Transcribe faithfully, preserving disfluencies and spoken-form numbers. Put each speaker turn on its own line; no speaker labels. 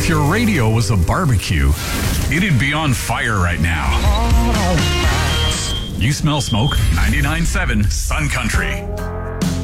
If your radio was a barbecue, it'd be on fire right now. You smell smoke? ninety-nine point seven Sun Country.